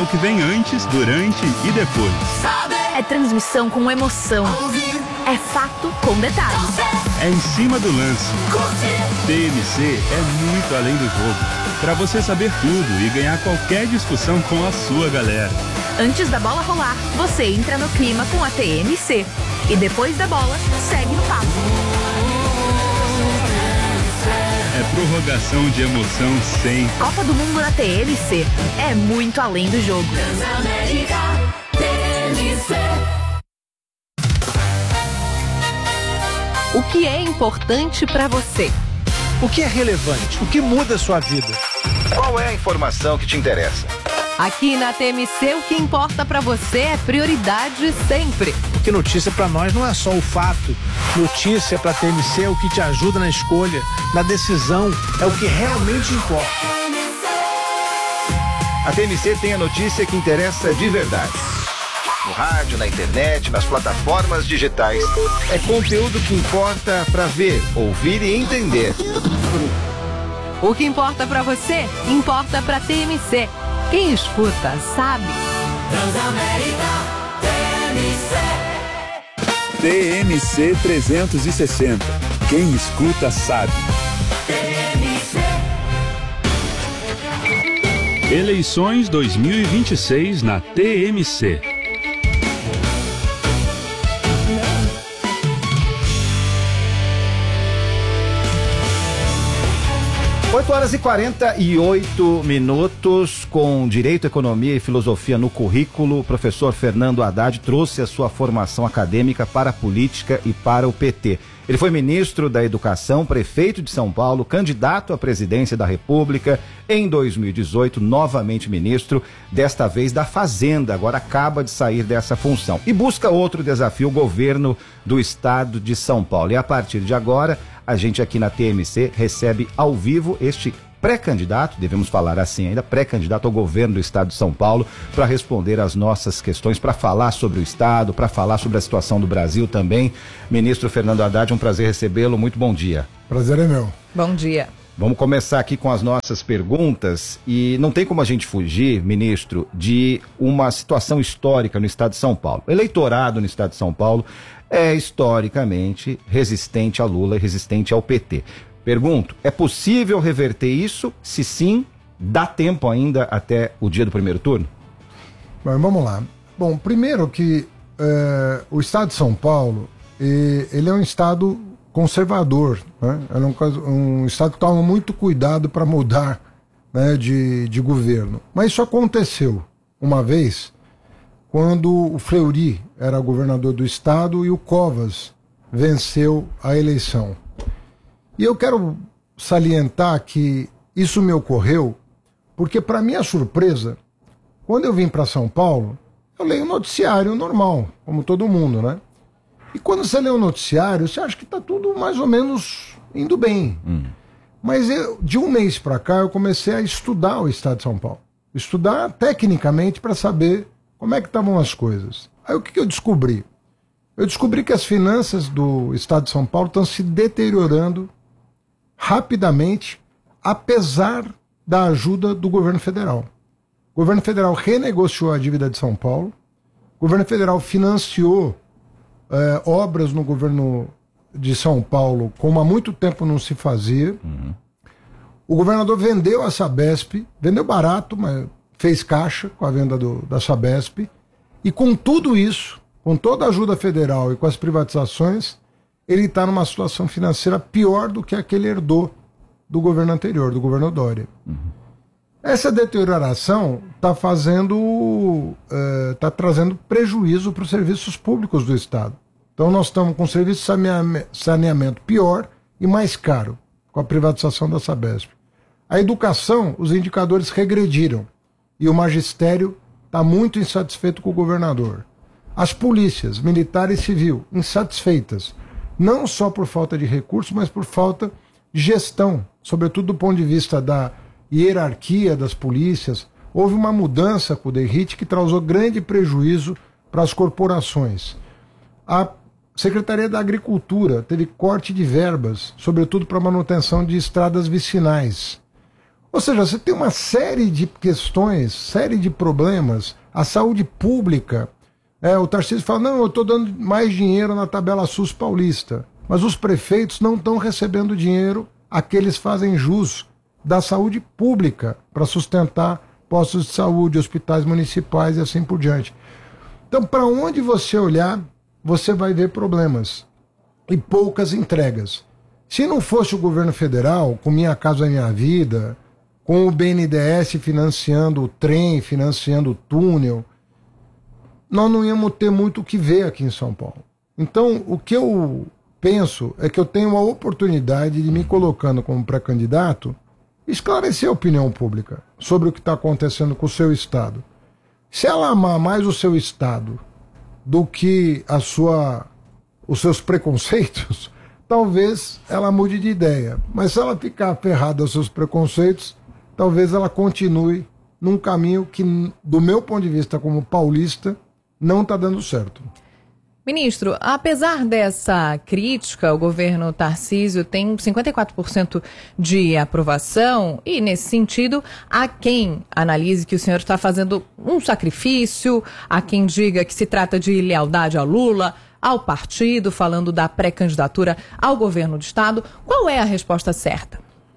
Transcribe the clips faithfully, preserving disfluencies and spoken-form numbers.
o que vem antes, durante e depois. É transmissão com emoção. É fato com detalhes. É em cima do lance. T M C é muito além do jogo. Para você saber tudo e ganhar qualquer discussão com a sua galera. Antes da bola rolar, você entra no clima com a T M C. E depois da bola, segue no papo. É prorrogação de emoção sem. Copa do Mundo na T M C. É muito além do jogo. Transamérica T M C. O que é importante para você? O que é relevante? O que muda a sua vida? Qual é a informação que te interessa? Aqui na T M C, o que importa para você é prioridade sempre. Porque notícia para nós não é só o fato. Notícia para a T M C é o que te ajuda na escolha, na decisão, é o que realmente importa. A T M C tem a notícia que interessa de verdade. No rádio, na internet, nas plataformas digitais. É conteúdo que importa para ver, ouvir e entender. O que importa para você, importa para T M C. Quem escuta, sabe. Transamérica T M C. T M C trezentos e sessenta. Quem escuta, sabe. T M C. Eleições dois mil e vinte e seis na T M C. oito horas e quarenta e oito minutos, com Direito, Economia e Filosofia no currículo. O professor Fernando Haddad trouxe a sua formação acadêmica para a política e para o P T. Ele foi ministro da Educação, prefeito de São Paulo, candidato à presidência da República em dois mil e dezoito, novamente ministro, desta vez da Fazenda, agora acaba de sair dessa função. E busca outro desafio, o governo do estado de São Paulo. E a partir de agora, a gente aqui na T M C recebe ao vivo este pré-candidato, devemos falar assim ainda, pré-candidato ao governo do estado de São Paulo, para responder às nossas questões, para falar sobre o estado, para falar sobre a situação do Brasil também. Ministro Fernando Haddad, um prazer recebê-lo, muito bom dia. Prazer é meu. Bom dia. Vamos começar aqui com as nossas perguntas e não tem como a gente fugir, ministro, de uma situação histórica no estado de São Paulo. O eleitorado no estado de São Paulo é historicamente resistente a Lula e resistente ao P T. Pergunto, é possível reverter isso? Se sim, dá tempo ainda até o dia do primeiro turno? Bom, vamos lá. Bom, primeiro que é, o estado de São Paulo, e, ele é um estado conservador, né? É um, um estado que toma muito cuidado para mudar, né, de, de governo. Mas isso aconteceu uma vez, quando o Fleury era governador do estado e o Covas venceu a eleição. E eu quero salientar que isso me ocorreu porque, para minha surpresa, quando eu vim para São Paulo, eu leio um noticiário normal, como todo mundo, né? E quando você lê o noticiário, você acha que está tudo mais ou menos indo bem. Hum. Mas eu, de um mês para cá, eu comecei a estudar o estado de São Paulo. Estudar tecnicamente para saber como é que estavam as coisas. Aí o que, que eu descobri? Eu descobri que as finanças do estado de São Paulo estão se deteriorando rapidamente, apesar da ajuda do governo federal. O governo federal renegociou a dívida de São Paulo, o governo federal financiou eh, obras no governo de São Paulo como há muito tempo não se fazia. Uhum. O governador vendeu a Sabesp, vendeu barato, mas fez caixa com a venda do, da Sabesp, e com tudo isso, com toda a ajuda federal e com as privatizações, ele está numa situação financeira pior do que a que ele herdou do governo anterior, do governo Dória. Uhum. Essa deterioração está fazendo, está uh, trazendo prejuízo para os serviços públicos do Estado. Então nós estamos com um serviço de saneamento pior e mais caro, com a privatização da Sabesp. A educação, os indicadores regrediram e o magistério está muito insatisfeito com o governador. As polícias, militar e civil, insatisfeitas, não só por falta de recursos, mas por falta de gestão, sobretudo do ponto de vista da hierarquia das polícias. Houve uma mudança com o DERIT que causou grande prejuízo para as corporações. A Secretaria da Agricultura teve corte de verbas, sobretudo para manutenção de estradas vicinais. Ou seja, você tem uma série de questões, série de problemas. A saúde pública, é, o Tarcísio fala, não, eu estou dando mais dinheiro na tabela SUS paulista, mas os prefeitos não estão recebendo dinheiro a que eles fazem jus da saúde pública para sustentar postos de saúde, hospitais municipais e assim por diante. Então, para onde você olhar, você vai ver problemas e poucas entregas. Se não fosse o governo federal, com Minha Casa Minha Vida, com o B N D E S financiando o trem, financiando o túnel, nós não íamos ter muito o que ver aqui em São Paulo. Então, o que eu penso é que eu tenho a oportunidade de, me colocando como pré-candidato, esclarecer a opinião pública sobre o que está acontecendo com o seu estado. Se ela amar mais o seu estado do que a sua, os seus preconceitos, talvez ela mude de ideia. Mas se ela ficar aferrada aos seus preconceitos, talvez ela continue num caminho que, do meu ponto de vista como paulista, não está dando certo. Ministro, apesar dessa crítica, o governo Tarcísio tem cinquenta e quatro por cento de aprovação e, nesse sentido, há quem analise que o senhor está fazendo um sacrifício, há quem diga que se trata de lealdade ao Lula, ao partido, falando da pré-candidatura ao governo do Estado. Qual é a resposta certa?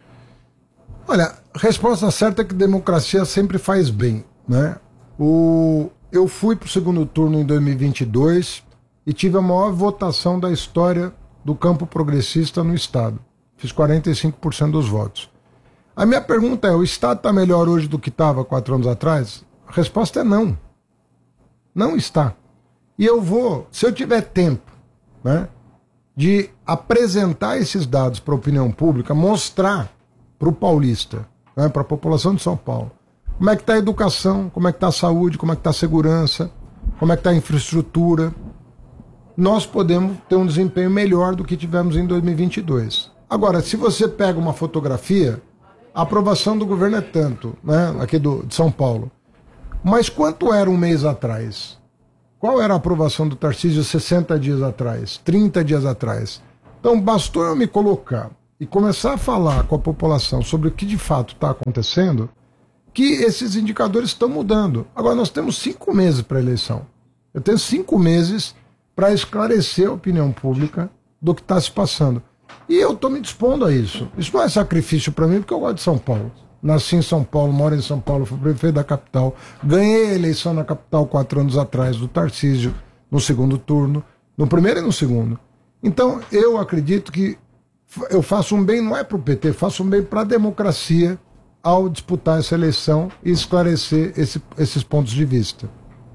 Olha, a resposta certa é que democracia sempre faz bem, né? O... Eu fui para o segundo turno em dois mil e vinte e dois e tive a maior votação da história do campo progressista no Estado. Fiz quarenta e cinco por cento dos votos. A minha pergunta é, o Estado está melhor hoje do que estava quatro anos atrás? A resposta é não. Não está. E eu vou, se eu tiver tempo, né, de apresentar esses dados para a opinião pública, mostrar para o paulista, né, para a população de São Paulo, como é que está a educação, como é que está a saúde, como é que está a segurança, como é que está a infraestrutura, nós podemos ter um desempenho melhor do que tivemos em dois mil e vinte e dois. Agora, se você pega uma fotografia, a aprovação do governo é tanto, né, aqui do, de São Paulo. Mas quanto era um mês atrás? Qual era a aprovação do Tarcísio sessenta dias atrás, trinta dias atrás? Então, bastou eu me colocar e começar a falar com a população sobre o que de fato está acontecendo, que esses indicadores estão mudando. Agora, nós temos cinco meses para a eleição. Eu tenho cinco meses para esclarecer a opinião pública do que está se passando. E eu estou me dispondo a isso. Isso não é sacrifício para mim, porque eu gosto de São Paulo. Nasci em São Paulo, moro em São Paulo, fui prefeito da capital. Ganhei a eleição na capital quatro anos atrás do Tarcísio, no segundo turno, no primeiro e no segundo. Então, eu acredito que eu faço um bem, não é para o P T, faço um bem para a democracia ao disputar essa eleição e esclarecer esse, esses pontos de vista.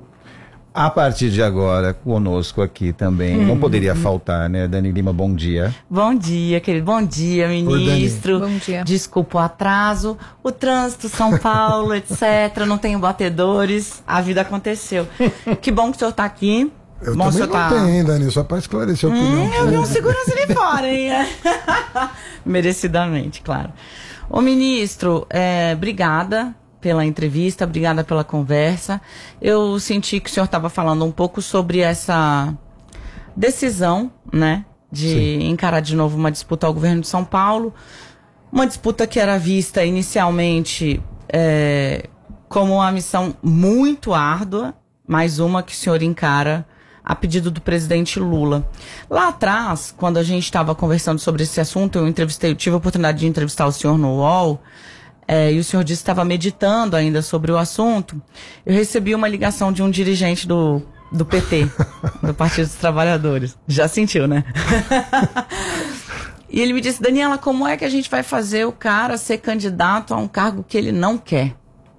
A partir de agora, conosco aqui também, hum. não poderia faltar, né? Dani Lima, bom dia. Bom dia, querido. Bom dia, ministro. Oi, bom dia. Desculpa o atraso, o trânsito, São Paulo, etcétera. Não tenho batedores, a vida aconteceu. Que bom que o senhor está aqui. Eu bom, também não tá... tenho ainda, Dani, só para esclarecer a opinião. Hum, eu vi um segurança ali fora, hein? Merecidamente, claro. Ô, ministro, é, obrigada pela entrevista, obrigada pela conversa. Eu senti que o senhor estava falando um pouco sobre essa decisão, né, de Sim. encarar de novo uma disputa ao governo de São Paulo, uma disputa que era vista inicialmente é, como uma missão muito árdua, mais uma que o senhor encara a pedido do presidente Lula. Lá atrás, quando a gente estava conversando sobre esse assunto, eu entrevistei, eu tive a oportunidade de entrevistar o senhor no U O L, É, e o senhor disse que estava meditando ainda sobre o assunto. Eu recebi uma ligação de um dirigente do, do P T, do Partido dos Trabalhadores. Já sentiu, né? E ele me disse, Daniela, como é que a gente vai fazer o cara ser candidato a um cargo que ele não quer?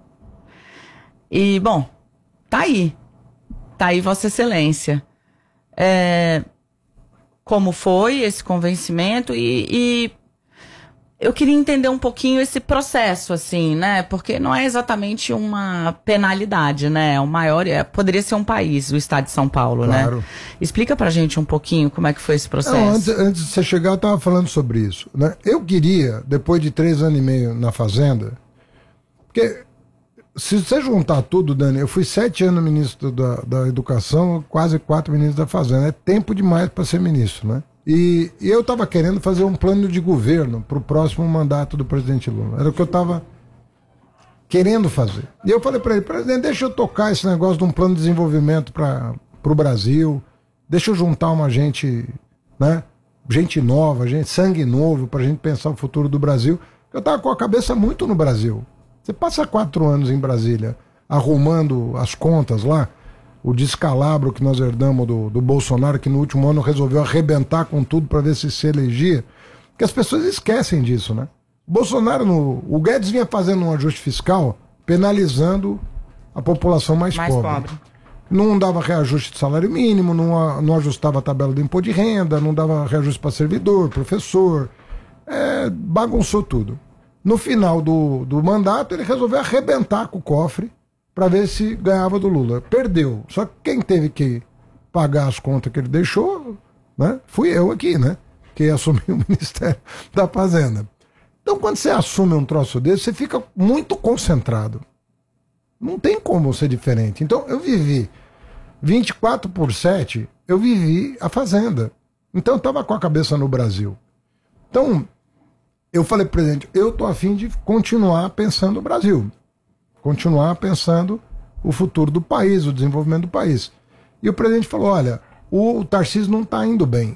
E, bom, tá aí. Tá aí, Vossa Excelência. É, como foi esse convencimento e... e eu queria entender um pouquinho esse processo, assim, né? Porque não é exatamente uma penalidade, né? O maior, é, poderia ser um país, o estado de São Paulo, claro. Né? Explica pra gente um pouquinho como é que foi esse processo. Não, antes, antes de você chegar, eu tava falando sobre isso, né? Eu queria, depois de três anos e meio na Fazenda, porque se você juntar tudo, Dani, eu fui sete anos ministro da, da Educação, quase quatro ministros da Fazenda. É tempo demais para ser ministro, né? E, e eu estava querendo fazer um plano de governo para o próximo mandato do presidente Lula. Era o que eu estava querendo fazer. E eu falei para ele, presidente, deixa eu tocar esse negócio de um plano de desenvolvimento para o Brasil, deixa eu juntar uma gente, né, gente nova, gente, sangue novo, para a gente pensar o futuro do Brasil. Eu estava com a cabeça muito no Brasil. Você passa quatro anos em Brasília, arrumando as contas lá, o descalabro que nós herdamos do, do Bolsonaro, que no último ano resolveu arrebentar com tudo para ver se se elegia, que as pessoas esquecem disso, né? Bolsonaro, no, o Guedes vinha fazendo um ajuste fiscal penalizando a população mais, mais pobre. pobre. Não dava reajuste de salário mínimo, não, não ajustava a tabela do imposto de renda, não dava reajuste para servidor, professor, é, bagunçou tudo. No final do, do mandato, ele resolveu arrebentar com o cofre para ver se ganhava do Lula. Perdeu. Só que quem teve que pagar as contas que ele deixou, né, fui eu aqui, né, que assumi o Ministério da Fazenda. Então, quando você assume um troço desse, você fica muito concentrado. Não tem como ser diferente. Então, eu vivi vinte e quatro por sete, eu vivi a Fazenda. Então, eu estava com a cabeça no Brasil. Então, eu falei para o presidente, eu estou a fim de continuar pensando o Brasil. Continuar pensando o futuro do país, o desenvolvimento do país. E o presidente falou, olha, o Tarcísio não está indo bem.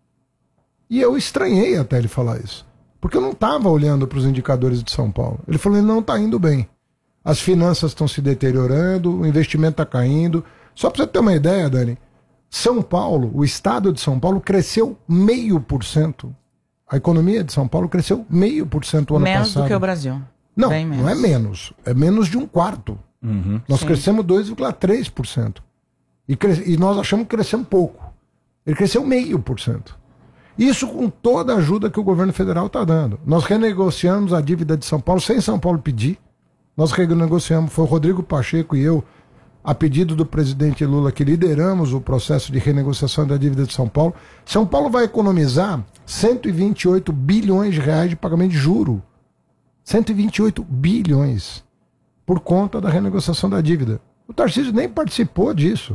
E eu estranhei até ele falar isso. Porque eu não estava olhando para os indicadores de São Paulo. Ele falou, ele não está indo bem. As finanças estão se deteriorando, o investimento está caindo. Só para você ter uma ideia, Dani, São Paulo, o estado de São Paulo cresceu meio por cento. A economia de São Paulo cresceu meio por cento o ano menos passado. Menos do que o Brasil. Não, não é menos. É menos de um quarto. Uhum. Nós Sim. crescemos dois vírgula três por cento. E, cres... e nós achamos que crescemos pouco. Ele cresceu meio por cento. Isso com toda a ajuda que o governo federal está dando. Nós renegociamos a dívida de São Paulo sem São Paulo pedir. Nós renegociamos, foi o Rodrigo Pacheco e eu, a pedido do presidente Lula, que lideramos o processo de renegociação da dívida de São Paulo. São Paulo vai economizar cento e vinte e oito bilhões de reais de pagamento de juro. cento e vinte e oito bilhões por conta da renegociação da dívida. O Tarcísio nem participou disso.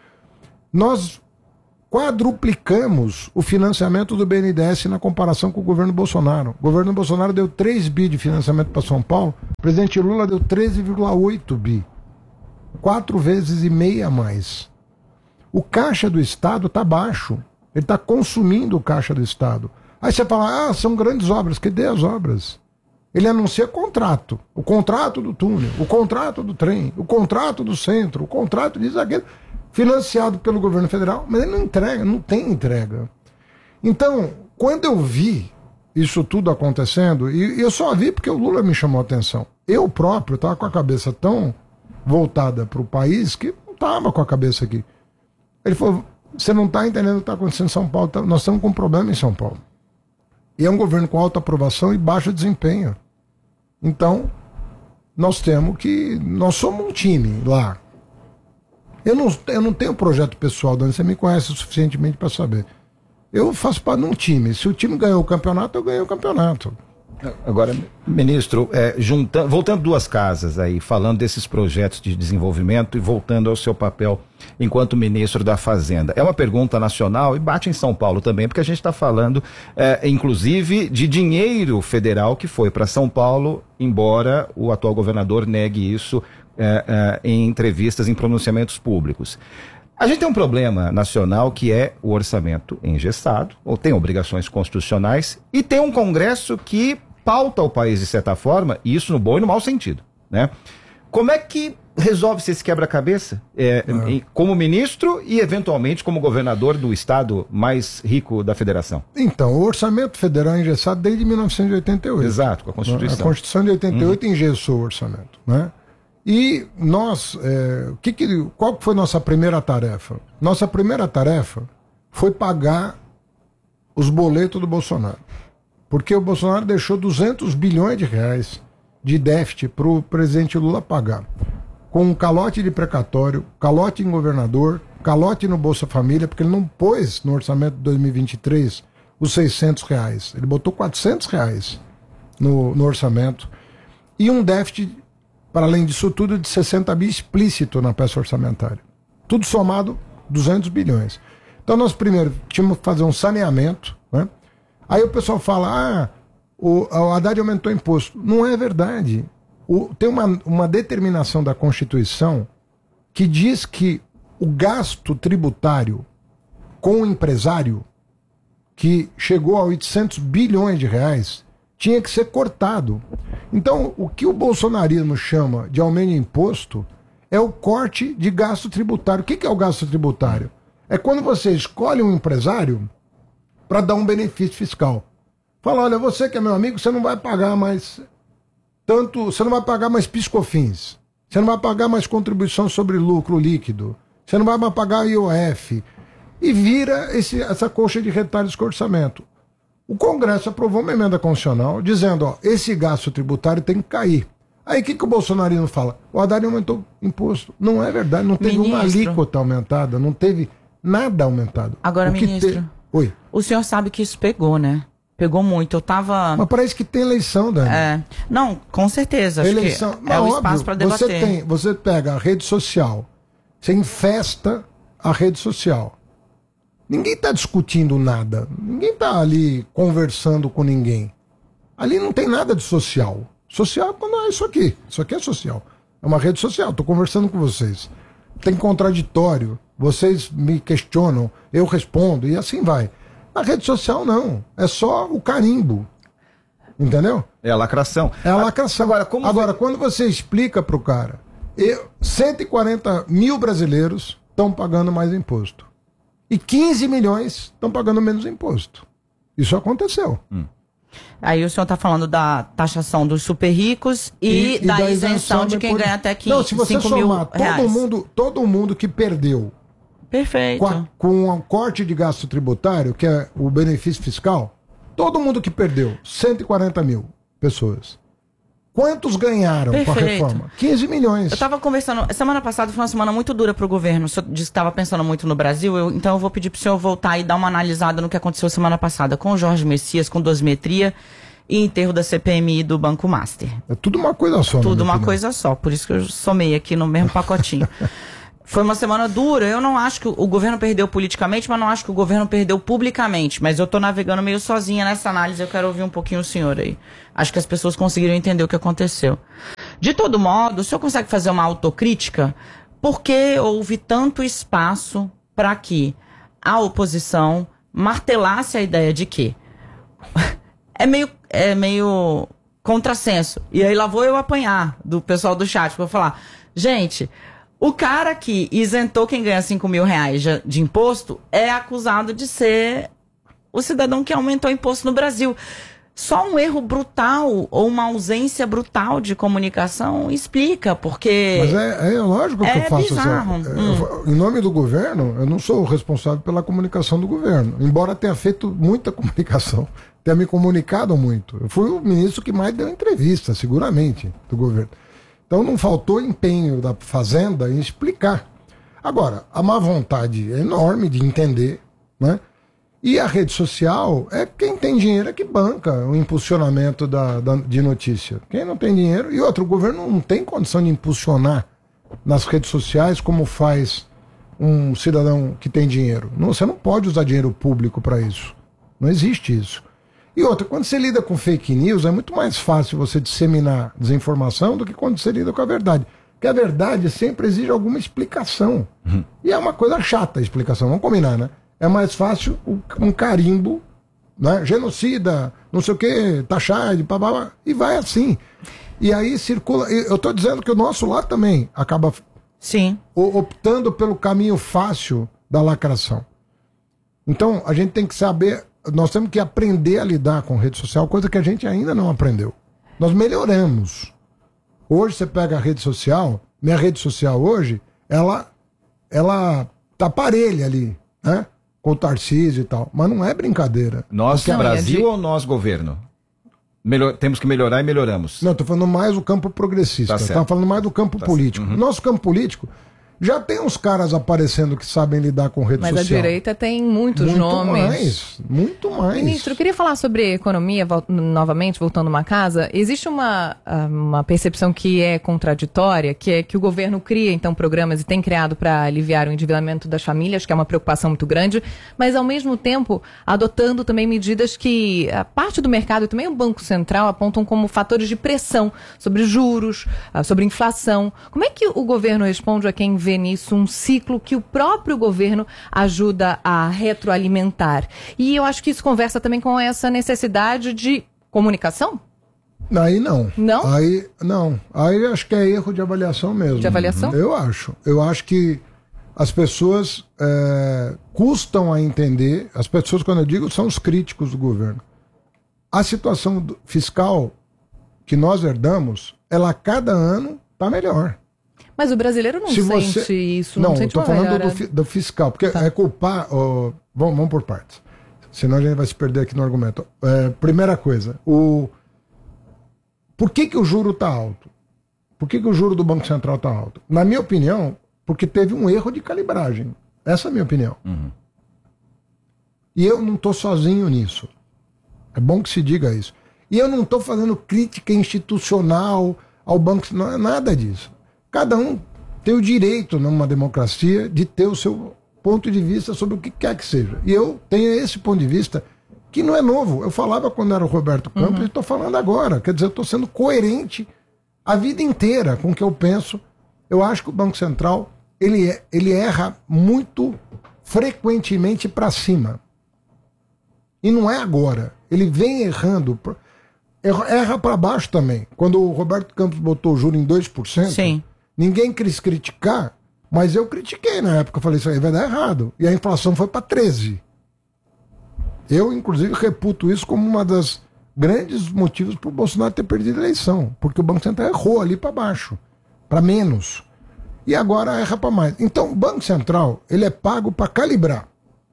Nós quadruplicamos o financiamento do B N D E S na comparação com o governo Bolsonaro. O governo Bolsonaro deu três bi de financiamento para São Paulo, o presidente Lula deu treze vírgula oito bi. Quatro vezes e meia a mais. O caixa do Estado está baixo. Ele está consumindo o caixa do Estado. Aí você fala, ah, são grandes obras. Cadê as obras? Ele anuncia contrato. O contrato do túnel, o contrato do trem, o contrato do centro, o contrato disso, aquilo, financiado pelo governo federal, mas ele não entrega, não tem entrega. Então, quando eu vi isso tudo acontecendo, e eu só vi porque o Lula me chamou a atenção. Eu próprio estava com a cabeça tão voltada para o país que não estava com a cabeça aqui. Ele falou, você não está entendendo o que está acontecendo em São Paulo, nós estamos com um problema em São Paulo. E é um governo com alta aprovação e baixo desempenho. Então, nós temos que... Nós somos um time lá. Eu não, eu não tenho projeto pessoal, Dani, você me conhece o suficientemente para saber. Eu faço parte de um time. Se o time ganhou o campeonato, eu ganhei o campeonato. Agora, ministro, é, juntando, voltando duas casas aí, falando desses projetos de desenvolvimento e voltando ao seu papel enquanto ministro da Fazenda. É uma pergunta nacional e bate em São Paulo também, porque a gente está falando, é, inclusive, de dinheiro federal que foi para São Paulo, embora o atual governador negue isso é, é, em entrevistas, em pronunciamentos públicos. A gente tem um problema nacional que é o orçamento engessado, ou tem obrigações constitucionais, e tem um Congresso que pauta o país de certa forma, e isso no bom e no mau sentido, né? Como é que resolve-se esse quebra-cabeça é, é. como ministro e eventualmente como governador do estado mais rico da federação? Então, o orçamento federal é engessado desde mil novecentos e oitenta e oito. Exato, com a Constituição. A Constituição de oitenta e oito uhum. engessou o orçamento, né? E nós, é, que que, qual foi nossa primeira tarefa? Nossa primeira tarefa foi pagar os boletos do Bolsonaro. Porque o Bolsonaro deixou duzentos bilhões de reais de déficit para o presidente Lula pagar. Com um calote de precatório, calote em governador, calote no Bolsa Família, porque ele não pôs no orçamento de dois mil e vinte e três os seiscentos reais. Ele botou quatrocentos reais no, no orçamento. E um déficit, para além disso tudo, de sessenta bi explícito na peça orçamentária. Tudo somado, duzentos bilhões. Então nós primeiro tínhamos que fazer um saneamento, né? Aí o pessoal fala, ah, o, o Haddad aumentou o imposto. Não é verdade. O, tem uma, uma determinação da Constituição que diz que o gasto tributário com o empresário, que chegou a oitocentos bilhões de reais, tinha que ser cortado. Então, o que o bolsonarismo chama de aumento de imposto é o corte de gasto tributário. O que, que é o gasto tributário? É quando você escolhe um empresário para dar um benefício fiscal. Fala, olha, você que é meu amigo, você não vai pagar mais tanto, você não vai pagar mais PIS/COFINS, você não vai pagar mais contribuição sobre lucro líquido, você não vai mais pagar I O F, e vira esse, essa coxa de retalhos com orçamento. O Congresso aprovou uma emenda constitucional dizendo, ó, esse gasto tributário tem que cair. Aí o que, que o bolsonarismo fala? O Haddad aumentou o imposto. Não é verdade, não teve ministro, uma alíquota aumentada, não teve nada aumentado. Agora, o que ministro, te... Oi. O senhor sabe que isso pegou, né? Pegou muito. Eu tava... Mas parece que tem eleição, Dani. É. Não, com certeza. Acho eleição. que é o óbvio, espaço para debater. Você, tem, você pega a rede social, você infesta a rede social. Ninguém está discutindo nada. Ninguém está ali conversando com ninguém. Ali não tem nada de social. Social é quando é isso aqui. Isso aqui é social. É uma rede social. Estou conversando com vocês. Tem contraditório. Vocês me questionam, eu respondo e assim vai. Na rede social não. É só o carimbo. Entendeu? É a lacração. É a lacração. Agora, como Agora você... quando você explica para o cara, eu, cento e quarenta mil brasileiros estão pagando mais imposto. E quinze milhões estão pagando menos imposto. Isso aconteceu. Hum. Aí o senhor está falando da taxação dos super ricos e, e, e da, da isenção de quem por... ganha até quinze, Não, se você somar todo mundo, todo mundo que perdeu Perfeito. Com, a, com um corte de gasto tributário, que é o benefício fiscal, todo mundo que perdeu, cento e quarenta mil pessoas. Quantos ganharam Perfeito. com a reforma? quinze milhões. Eu estava conversando, semana passada foi uma semana muito dura para o governo, o senhor disse que estava pensando muito no Brasil, eu, então eu vou pedir para o senhor voltar e dar uma analisada no que aconteceu semana passada com o Jorge Messias, com dosimetria e enterro da C P M I do Banco Master. É tudo uma coisa só. Tudo uma opinião. coisa só, por isso que eu somei aqui no mesmo pacotinho. Foi uma semana dura, eu não acho que o governo perdeu politicamente, mas não acho que o governo perdeu publicamente. Mas eu tô navegando meio sozinha nessa análise, eu quero ouvir um pouquinho o senhor aí. Acho que as pessoas conseguiram entender o que aconteceu. De todo modo, o senhor consegue fazer uma autocrítica? Por que houve tanto espaço para que a oposição martelasse a ideia de que é meio, é meio contrassenso. E aí lá vou eu apanhar do pessoal do chat, vou falar, gente... O cara que isentou quem ganha cinco mil reais de imposto é acusado de ser o cidadão que aumentou o imposto no Brasil. Só um erro brutal ou uma ausência brutal de comunicação explica, porque... Mas é, é lógico que é eu faço bizarro. essa... Hum. Em nome do governo, eu não sou o responsável pela comunicação do governo. Embora tenha feito muita comunicação, tenha me comunicado muito. Eu fui o ministro que mais deu entrevista, seguramente, do governo. Então não faltou empenho da Fazenda em explicar. Agora, a má vontade é enorme de entender, né? E a rede social é quem tem dinheiro é que banca o impulsionamento da, da, de notícia. Quem não tem dinheiro... E outro, o governo não tem condição de impulsionar nas redes sociais como faz um cidadão que tem dinheiro. Não, você não pode usar dinheiro público para isso. Não existe isso. E outra, quando você lida com fake news, é muito mais fácil você disseminar desinformação do que quando você lida com a verdade. Porque a verdade sempre exige alguma explicação. Uhum. E é uma coisa chata a explicação, vamos combinar, né? É mais fácil um carimbo, né? Genocida, não sei o que, taxade, babá, e vai assim. E aí circula. Eu estou dizendo que o nosso lado também acaba Sim. optando pelo caminho fácil da lacração. Então, a gente tem que saber... Nós temos que aprender a lidar com rede social, coisa que a gente ainda não aprendeu. Nós melhoramos. Hoje você pega a rede social, minha rede social hoje, ela, ela tá parelha ali, né? Com o Tarcísio e tal. Mas não é brincadeira. Nós, não, Brasil é de... ou nós, governo? Melhor, temos que melhorar e melhoramos. Não, estou falando mais do campo progressista. Tá Estava falando mais do campo tá político. uhum. Nosso campo político, Já tem uns caras aparecendo que sabem lidar com rede Mas social. Mas a direita tem muitos muito nomes. Muito mais, muito mais. Ministro, eu queria falar sobre economia, vol- novamente, voltando uma casa. Existe uma, uma percepção que é contraditória, que é que o governo cria, então, programas e tem criado para aliviar o endividamento das famílias, que é uma preocupação muito grande, mas, ao mesmo tempo, adotando também medidas que a parte do mercado e também o Banco Central apontam como fatores de pressão sobre juros, sobre inflação. Como é que o governo responde a quem vê nisso um ciclo que o próprio governo ajuda a retroalimentar? E eu acho que isso conversa também com essa necessidade de comunicação? Aí não. Não? Aí não. Aí acho que é erro de avaliação mesmo. De avaliação? Eu acho. Eu acho que as pessoas é, custam a entender, as pessoas, quando eu digo, são os críticos do governo. A situação fiscal que nós herdamos, ela a cada ano está melhor. Mas o brasileiro não Se sente você... isso, não, não sente estou uma falando melhora. do, fi- do fiscal, porque Tá. é culpar... ó, vamos, vamos por partes, senão a gente vai se perder aqui no argumento. É, primeira coisa, o... por que que o juro está alto? Por que que o juro do Banco Central está alto? Na minha opinião, porque teve um erro de calibragem. Essa é a minha opinião. Uhum. E eu não estou sozinho nisso. É bom que se diga isso. E eu não estou fazendo crítica institucional ao Banco Central, não é nada disso. Cada um tem o direito, numa democracia, de ter o seu ponto de vista sobre o que quer que seja. E eu tenho esse ponto de vista que não é novo. Eu falava quando era o Roberto Campos, uhum. e estou falando agora. Quer dizer, eu estou sendo coerente a vida inteira com o que eu penso. Eu acho que o Banco Central ele, é, ele erra muito frequentemente para cima. E não é agora. Ele vem errando. Erra, erra para baixo também. Quando o Roberto Campos botou o juro em dois por cento, Sim. ninguém quis criticar, mas eu critiquei na época. Eu falei, isso aí vai dar errado. E a inflação foi para treze por cento. Eu, inclusive, reputo isso como uma das grandes motivos para o Bolsonaro ter perdido a eleição. Porque o Banco Central errou ali para baixo, para menos. E agora erra para mais. Então, o Banco Central, ele é pago para calibrar.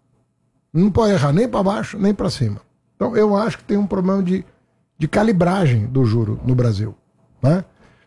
Não pode errar nem para baixo, nem para cima. Então, eu acho que tem um problema de, de calibragem do juro no Brasil. Né?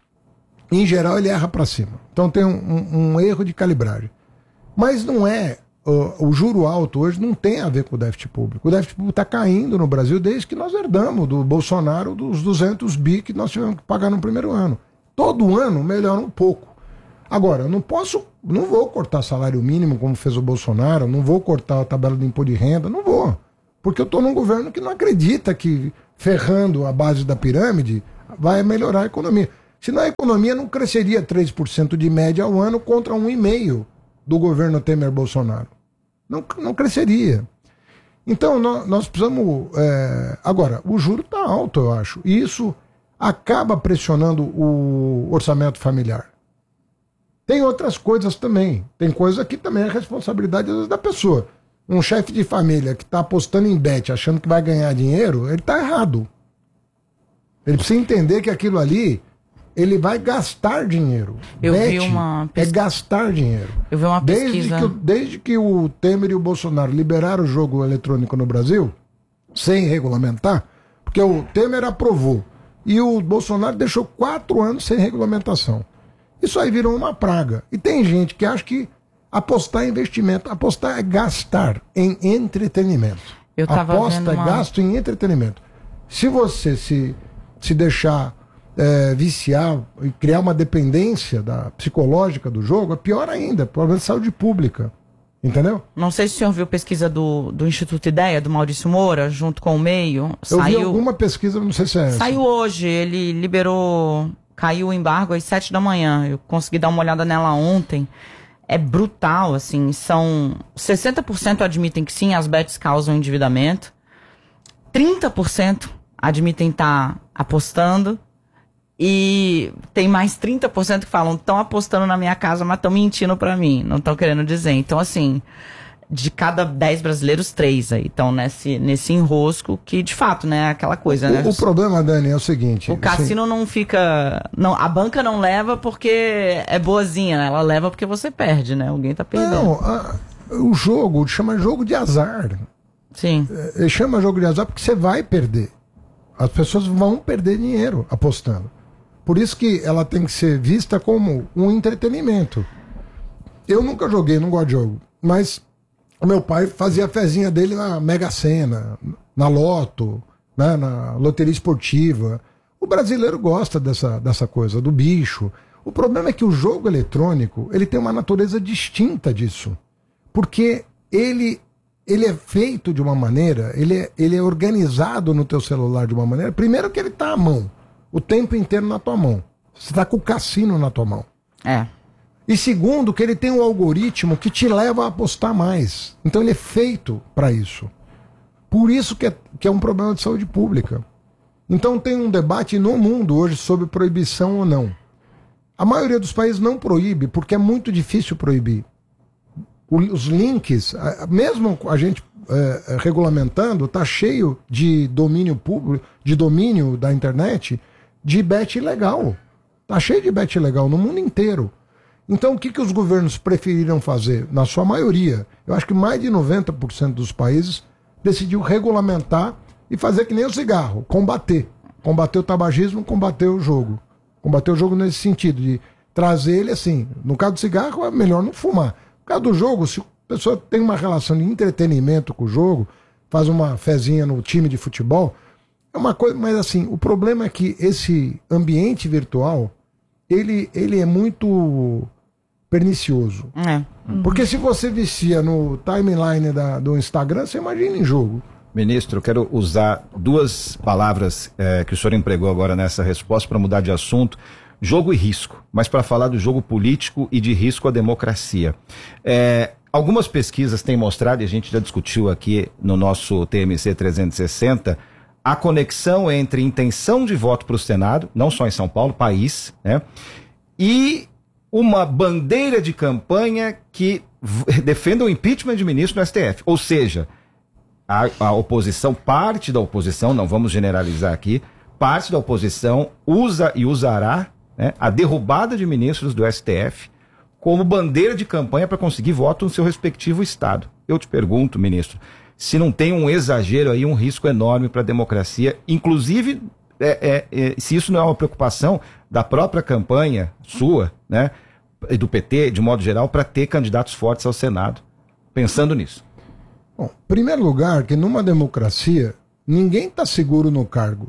Em geral, ele erra para cima. Então, tem um, um, um erro de calibragem. Mas não é... O, o juro alto hoje não tem a ver com o déficit público. O déficit público está caindo no Brasil desde que nós herdamos do Bolsonaro dos duzentos bi que nós tivemos que pagar no primeiro ano. Todo ano melhora um pouco. Agora, eu não posso, não vou cortar salário mínimo como fez o Bolsonaro, não vou cortar a tabela do imposto de renda, não vou. Porque eu estou num governo que não acredita que ferrando a base da pirâmide vai melhorar a economia. Senão a economia não cresceria três por cento de média ao ano contra um vírgula cinco por cento do governo Temer-Bolsonaro. Não, não cresceria. Então, nós, nós precisamos... É... Agora, o juro está alto, eu acho. E isso acaba pressionando o orçamento familiar. Tem outras coisas também. Tem coisa que também é responsabilidade às vezes, da pessoa. Um chefe de família que está apostando em bet, achando que vai ganhar dinheiro, ele está errado. Ele precisa entender que aquilo ali, ele vai gastar dinheiro. Eu bet vi uma é gastar dinheiro. Eu vi uma Desde pesquisa... que, desde que o Temer e o Bolsonaro liberaram o jogo eletrônico no Brasil, sem regulamentar, porque o Temer aprovou e o Bolsonaro deixou quatro anos sem regulamentação. Isso aí virou uma praga. E tem gente que acha que apostar é investimento. Apostar é gastar em entretenimento. Eu tava Aposta vendo uma... é gasto em entretenimento. Se você se, se deixar é, viciar e criar uma dependência da, psicológica do jogo, é pior ainda. Problema de saúde pública. Entendeu? Não sei se o senhor viu pesquisa do, do Instituto Ideia, do Maurício Moura, junto com o Meio. Eu Saiu... vi alguma pesquisa, não sei se é essa. Saiu hoje, ele liberou... Caiu o embargo às sete da manhã. Eu consegui dar uma olhada nela ontem. É brutal, assim. São sessenta por cento admitem que sim, as bets causam endividamento. trinta por cento admitem estar apostando. E tem mais trinta por cento que falam, estão apostando na minha casa, mas estão mentindo pra mim. Não estão querendo dizer. Então, assim, de cada dez brasileiros, três aí estão nesse, nesse enrosco que, de fato, né, é aquela coisa, o, né? O problema, Dani, é o seguinte... O cassino assim, não fica... Não, a banca não leva porque é boazinha, ela leva porque você perde, né? Alguém tá perdendo. Não, a, o jogo chama jogo de azar. Sim. É, chama jogo de azar porque você vai perder. As pessoas vão perder dinheiro apostando. Por isso que ela tem que ser vista como um entretenimento. eu nunca joguei, não gosto de jogo, mas o meu pai fazia a fezinha dele na Mega Sena, na Loto, né, na loteria esportiva. O brasileiro gosta dessa, dessa coisa, do bicho. O problema é que o jogo eletrônico, ele tem uma natureza distinta disso. Porque ele, ele é feito de uma maneira, ele é, ele é organizado no teu celular de uma maneira, primeiro que ele está à mão, o tempo inteiro na tua mão. Você está com o cassino na tua mão. É. E segundo, que ele tem um algoritmo que te leva a apostar mais. Então ele é feito para isso. Por isso que é, que é um problema de saúde pública. Então tem um debate no mundo hoje sobre proibição ou não. A maioria dos países não proíbe, porque é muito difícil proibir. O, os links, mesmo a gente é, regulamentando, está cheio de domínio público, de domínio da internet, de bet ilegal. Está cheio de bet ilegal no mundo inteiro. Então o que, que os governos preferiram fazer? Na sua maioria, eu acho que mais de noventa por cento dos países decidiu regulamentar e fazer que nem o cigarro, combater. Combater o tabagismo, combater o jogo. Combater o jogo nesse sentido, de trazer ele assim. No caso do cigarro, é melhor não fumar. No caso do jogo, se a pessoa tem uma relação de entretenimento com o jogo, faz uma fezinha no time de futebol, é uma coisa, mas assim, o problema é que esse ambiente virtual, ele, ele é muito pernicioso. É. Porque se você vicia no timeline da, do Instagram, você imagina em jogo. Ministro, eu quero usar duas palavras é, que o senhor empregou agora nessa resposta para mudar de assunto. Jogo e risco, mas para falar do jogo político e de risco à democracia. É, algumas pesquisas têm mostrado, e a gente já discutiu aqui no nosso T M C trezentos e sessenta, a conexão entre intenção de voto para o Senado, não só em São Paulo, país, né, e uma bandeira de campanha que defenda o impeachment de ministro no S T F. Ou seja, a, a oposição, parte da oposição, não vamos generalizar aqui, parte da oposição usa e usará, né, a derrubada de ministros do S T F como bandeira de campanha para conseguir voto no seu respectivo estado. Eu te pergunto, ministro, se não tem um exagero aí, um risco enorme para a democracia, inclusive é, é, é, se isso não é uma preocupação da própria campanha sua, né, e do P T, de modo geral, para ter candidatos fortes ao Senado, pensando nisso. Bom, em primeiro lugar, que numa democracia, ninguém está seguro no cargo.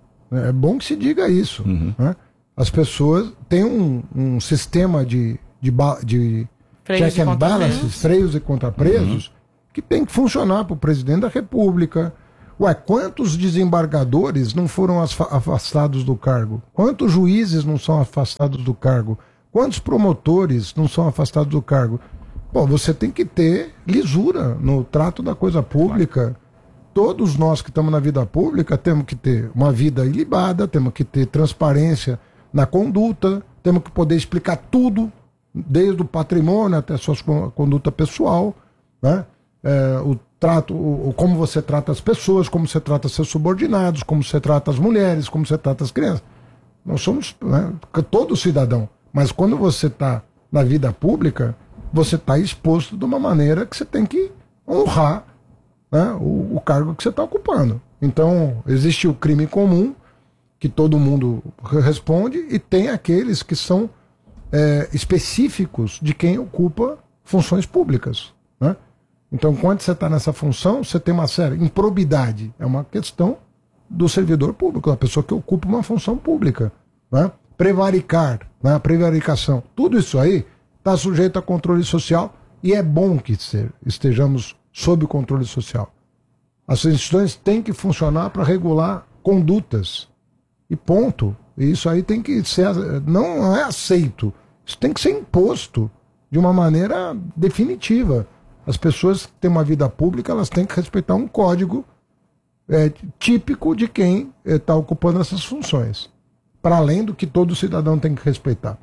É bom que se diga isso. Uhum. Né? As pessoas têm um, um sistema de, de, de check and balances, freios e contrapresos, uhum, que tem que funcionar para o presidente da República. Ué, quantos desembargadores não foram afastados do cargo? Quantos juízes não são afastados do cargo? Quantos promotores não são afastados do cargo? Bom, você tem que ter lisura no trato da coisa pública. Todos nós que estamos na vida pública temos que ter uma vida ilibada, temos que ter transparência na conduta, temos que poder explicar tudo, desde o patrimônio até a sua conduta pessoal, né? É, o trato, o, como você trata as pessoas, como você trata seus subordinados, como você trata as mulheres, como você trata as crianças. Nós somos, né, todo cidadão. Mas quando você está na vida pública, você está exposto de uma maneira que você tem que honrar, né, o, o cargo que você está ocupando. Então, existe o crime comum, que todo mundo responde, e tem aqueles que são é, específicos de quem ocupa funções públicas, né? Então, quando você está nessa função, você tem uma série. Improbidade é uma questão do servidor público, da pessoa que ocupa uma função pública, né? Prevaricar, né? A prevaricação, tudo isso aí está sujeito a controle social, e é bom que estejamos sob o controle social. As instituições têm que funcionar para regular condutas, e ponto. E isso aí tem que ser, não é aceito, isso tem que ser imposto de uma maneira definitiva. As pessoas que têm uma vida pública, elas têm que respeitar um código é, típico de quem está ocupando essas funções, para além do que todo cidadão tem que respeitar.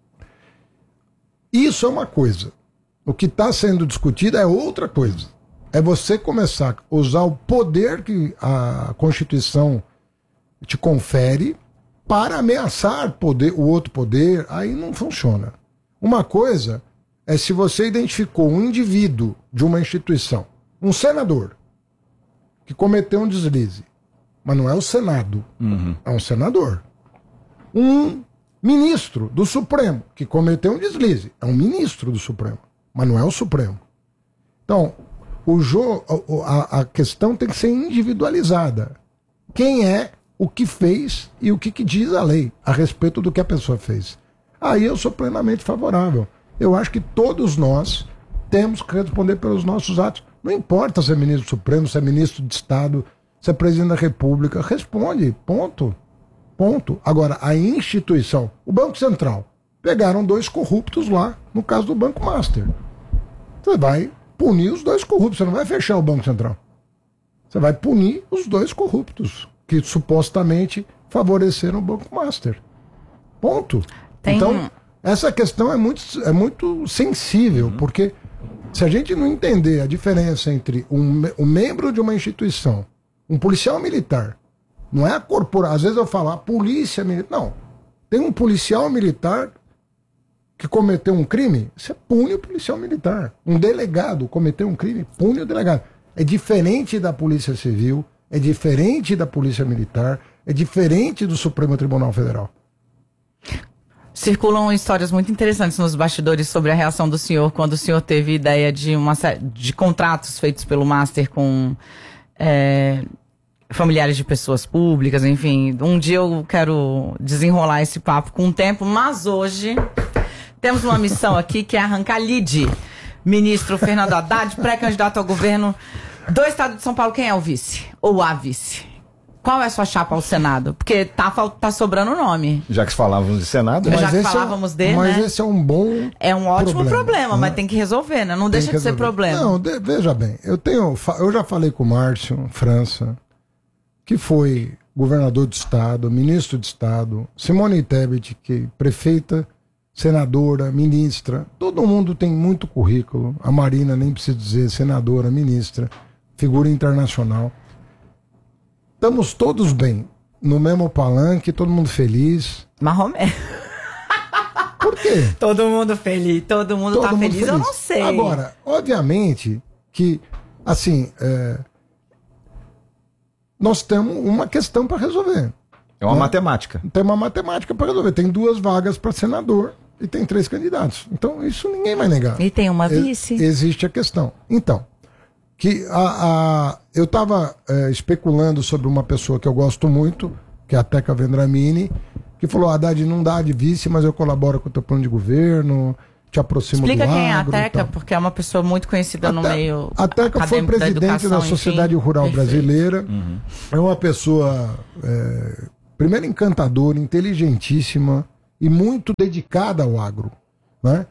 Isso é uma coisa. O que está sendo discutido é outra coisa. É você começar a usar o poder que a Constituição te confere para ameaçar poder, o outro poder. Aí não funciona. Uma coisa é se você identificou um indivíduo de uma instituição, um senador, que cometeu um deslize, mas não é o Senado, uhum, é um senador. Um ministro do Supremo, que cometeu um deslize. É um ministro do Supremo, mas não é o Supremo. Então, o jo, a, a questão tem que ser individualizada. Quem é, o que fez e o que, que diz a lei a respeito do que a pessoa fez. Aí eu sou plenamente favorável. Eu acho que todos nós temos que responder pelos nossos atos. Não importa se é ministro do Supremo, se é ministro de Estado, se é presidente da República. Responde, ponto. Ponto. Agora, a instituição, o Banco Central, pegaram dois corruptos lá, no caso do Banco Master. Você vai punir os dois corruptos, você não vai fechar o Banco Central. Você vai punir os dois corruptos, que supostamente favoreceram o Banco Master. Ponto. Tem... Então, essa questão é muito, é muito sensível, uhum. porque se a gente não entender a diferença entre um, um membro de uma instituição, um policial militar, não é a corporação. Às vezes eu falo, a polícia militar. Não. Tem um policial militar que cometeu um crime, você pune o policial militar. Um delegado cometeu um crime, pune o delegado. É diferente da Polícia Civil, é diferente da Polícia Militar, é diferente do Supremo Tribunal Federal. Circulam histórias muito interessantes nos bastidores sobre a reação do senhor quando o senhor teve ideia de, uma, de contratos feitos pelo Master com... É, familiares de pessoas públicas, enfim. Um dia eu quero desenrolar esse papo com o tempo, mas hoje temos uma missão aqui que é arrancar lead. Ministro Fernando Haddad, pré-candidato ao governo do Estado de São Paulo. Quem é o vice? Ou a vice? Qual é a sua chapa ao Senado? Porque tá, tá sobrando nome. Já que falávamos de Senado, mas já que esse falávamos é, dele, mas né? esse é um bom É um ótimo problema, problema, mas né? tem que resolver, né? Não Tem deixa de ser resolver. problema. Não, de, veja bem, eu tenho, eu já falei com o Márcio França, que foi governador do Estado, ministro de Estado, Simone Tebet, que prefeita, senadora, ministra, todo mundo tem muito currículo, a Marina nem preciso dizer, senadora, ministra, figura internacional. Estamos todos bem, no mesmo palanque, todo mundo feliz. Marromé. Por quê? Todo mundo feliz, todo mundo Todo tá mundo feliz, feliz. eu não sei. Agora, obviamente que, assim, é, nós temos uma questão para resolver. É uma né? matemática. Tem uma matemática para resolver. Tem duas vagas para senador e tem três candidatos. Então, isso ninguém vai negar. E tem uma E- vice. Existe a questão. Então, que a, a, eu estava é, especulando sobre uma pessoa que eu gosto muito, que é a Teca Vendramini, que falou, Haddad, não dá de vice, mas eu colaboro com o teu plano de governo, te aproximo Explica do quem é a agro e Teca, tal. porque é uma pessoa muito conhecida no Te- meio A Teca foi acadêmico da presidente da, educação, Sociedade enfim. Rural Perfeito. Brasileira. É uma pessoa, é, primeiro, encantadora, inteligentíssima e muito dedicada ao agro. Né?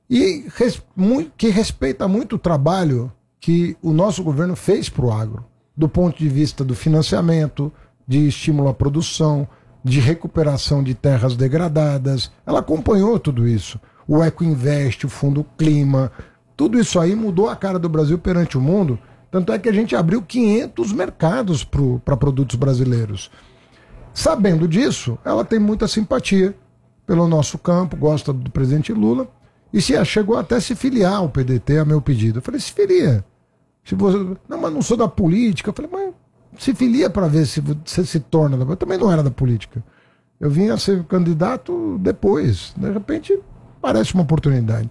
E res, muito, que respeita muito o trabalho que o nosso governo fez para o agro, do ponto de vista do financiamento, de estímulo à produção, de recuperação de terras degradadas. Ela acompanhou tudo isso. O Ecoinvest, o Fundo Clima, tudo isso aí mudou a cara do Brasil perante o mundo. Tanto é que a gente abriu quinhentos mercados para produtos brasileiros. Sabendo disso, ela tem muita simpatia pelo nosso campo, gosta do presidente Lula, e se chegou até a se filiar ao P D T a meu pedido. Eu falei, se filia. Se você... Não, mas não sou da política. Eu falei, mas se filia para ver se você se torna da... Eu também não era da política. Eu vim a ser candidato depois. De repente, parece uma oportunidade.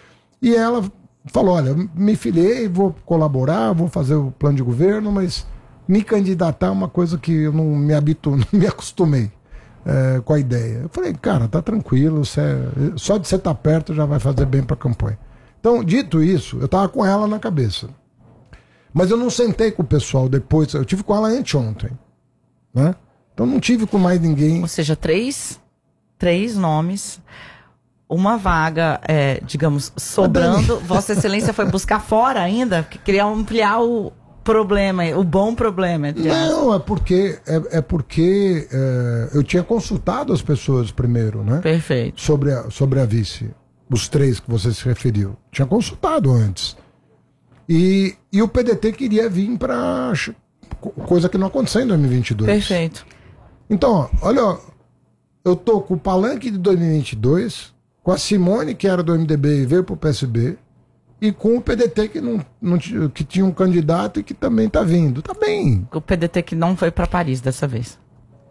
E ela falou, olha, me filiei, vou colaborar, vou fazer o plano de governo, mas me candidatar é uma coisa que eu não me habituo, não me acostumei é, com a ideia. Eu falei, cara, tá tranquilo, você é... só de você estar perto já vai fazer bem para a campanha. Então, dito isso, eu tava com ela na cabeça. Mas eu não sentei com o pessoal depois, eu tive com ela anteontem, né? Então não tive com mais ninguém. Ou seja, três, três nomes, uma vaga, é, digamos, sobrando. Vossa Excelência foi buscar fora ainda, porque queria ampliar o problema, o bom problema. entre aspas. Não, é porque, é, é porque é, eu tinha consultado as pessoas primeiro, né? Perfeito. Sobre a, sobre a vice, os três que você se referiu. Tinha consultado antes. E, e o P D T queria vir para coisa que não aconteceu em dois mil e vinte e dois. Perfeito. Então, ó, olha, ó, eu tô com o Palanque de dois mil e vinte e dois, com a Simone, que era do M D B e veio pro P S B, e com o P D T, que, não, não, t- que tinha um candidato e que também tá vindo. Tá bem. O P D T que não foi para Paris dessa vez.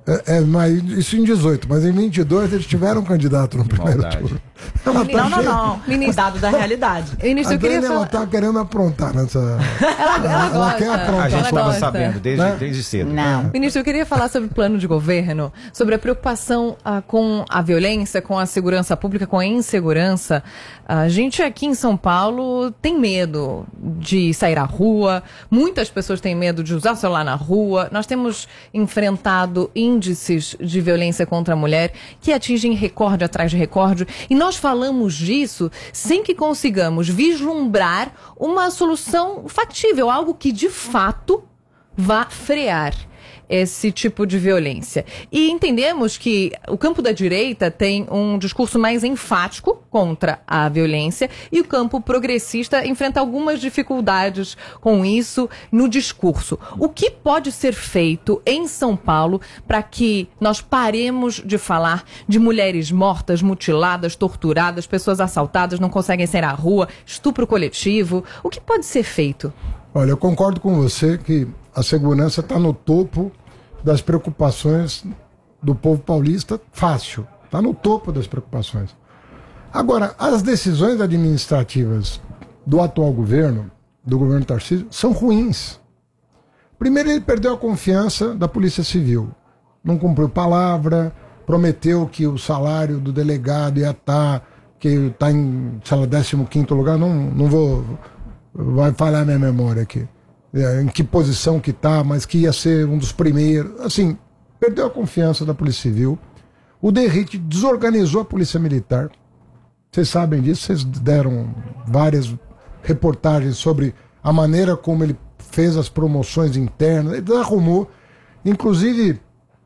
É, é, mas isso em dezoito, mas em vinte e dois eles tiveram um candidato no primeiro Maldade. turno. Não, não, não, não. Ministro- Dado da realidade. Ministro, A eu queria Dani, ela falar... tá querendo aprontar nessa... Ela, ela, ela gosta. quer aprontar. A gente Ela estava gosta. sabendo desde, Né? desde cedo. Não. Ministro, eu queria falar sobre o plano de governo, sobre a preocupação ah, com a violência, com a segurança pública, com a insegurança. A gente aqui em São Paulo tem medo de sair à rua, muitas pessoas têm medo de usar o celular na rua. Nós temos enfrentado índices de violência contra a mulher que atingem recorde atrás de recorde, e nós falamos disso sem que consigamos vislumbrar uma solução factível, algo que de fato vá frear esse tipo de violência. E entendemos que o campo da direita tem um discurso mais enfático contra a violência e o campo progressista enfrenta algumas dificuldades com isso no discurso. O que pode ser feito em São Paulo para que nós paremos de falar de mulheres mortas, mutiladas, torturadas, pessoas assaltadas, não conseguem sair à rua, estupro coletivo? O que pode ser feito? Olha, eu concordo com você que a segurança está no topo das preocupações do povo paulista, fácil. Está no topo das preocupações. Agora, as decisões administrativas do atual governo, do governo Tarcísio, são ruins. Primeiro, ele perdeu a confiança da Polícia Civil. Não cumpriu palavra, prometeu que o salário do delegado ia estar, que está em, sei lá, décimo quinto lugar, não, não vou... vai falhar minha memória aqui, é, em que posição que está, mas que ia ser um dos primeiros, assim, perdeu a confiança da Polícia Civil. O Derrite desorganizou a Polícia Militar, vocês sabem disso, vocês deram várias reportagens sobre a maneira como ele fez as promoções internas, ele desarrumou, inclusive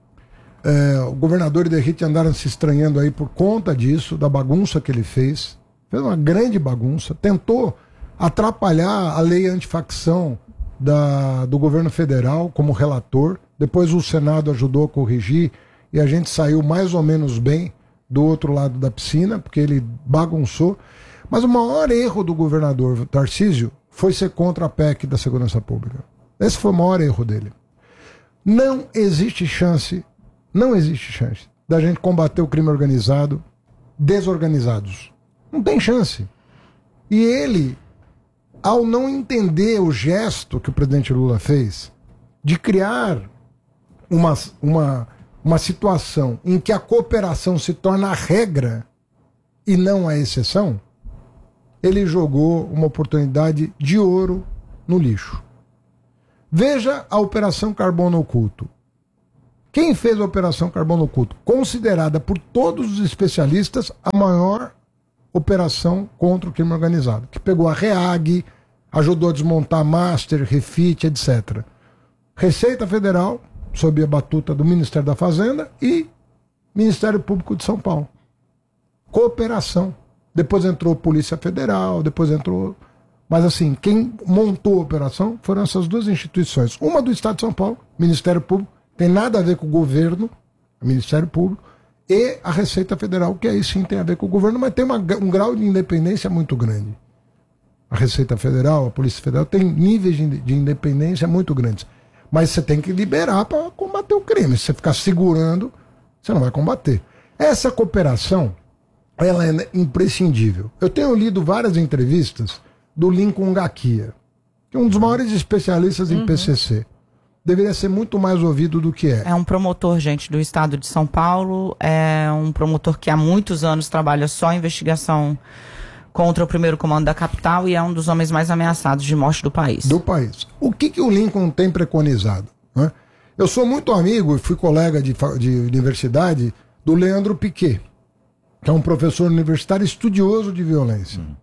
é, o governador e o Derrite andaram se estranhando aí por conta disso, da bagunça que ele fez, fez uma grande bagunça, tentou atrapalhar a lei antifacção da, do governo federal como relator. Depois o Senado ajudou a corrigir e a gente saiu mais ou menos bem do outro lado da piscina, porque ele bagunçou. Mas o maior erro do governador Tarcísio foi ser contra a P E C da segurança pública. Esse foi o maior erro dele. Não existe chance, não existe chance da gente combater o crime organizado desorganizados. Não tem chance. E ele, ao não entender o gesto que o presidente Lula fez de criar uma, uma, uma situação em que a cooperação se torna a regra e não a exceção, ele jogou uma oportunidade de ouro no lixo. Veja a Operação Carbono Oculto. Quem fez a Operação Carbono Oculto? Considerada por todos os especialistas a maior operação contra o crime organizado, que pegou a REAG, ajudou a desmontar Master, Refit, etcétera. Receita Federal, sob a batuta do Ministério da Fazenda, e Ministério Público de São Paulo. Cooperação. Depois entrou Polícia Federal, depois entrou... Mas assim, quem montou a operação foram essas duas instituições. Uma do Estado de São Paulo, Ministério Público, tem nada a ver com o governo, o Ministério Público, e a Receita Federal, que aí sim tem a ver com o governo, mas tem uma, um grau de independência muito grande. A Receita Federal, a Polícia Federal, tem níveis de, de independência muito grandes. Mas você tem que liberar para combater o crime. Se você ficar segurando, você não vai combater. Essa cooperação, ela é imprescindível. Eu tenho lido várias entrevistas do Lincoln Ngakia, que é um dos maiores especialistas em uhum. P C C. Deveria ser muito mais ouvido do que é. É um promotor, gente, do estado de São Paulo, é um promotor que há muitos anos trabalha só em investigação contra o primeiro comando da capital e é um dos homens mais ameaçados de morte do país. Do país. O que, que o Lincoln tem preconizado? Né? Eu sou muito amigo e fui colega de, de universidade do Leandro Piquet, que é um professor universitário estudioso de violência. Hum.